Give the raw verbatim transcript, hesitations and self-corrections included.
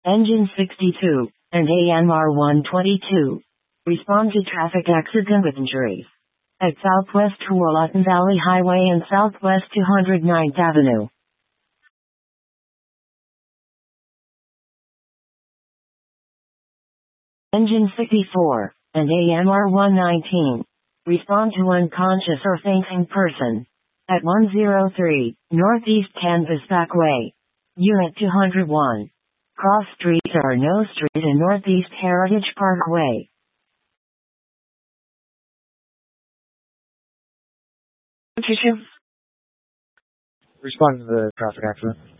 Engine sixty-two, and A M R one twenty-two. Respond to traffic accident with injuries. At Southwest Tualatin Valley Highway and Southwest two hundred ninth Avenue. Engine sixty-four, and A M R one nineteen. Respond to unconscious or fainting person. At one oh three, Northeast Canvas Back Way. Unit two oh one. Cross Street or No Street in Northeast Heritage Parkway. Respond to the traffic accident.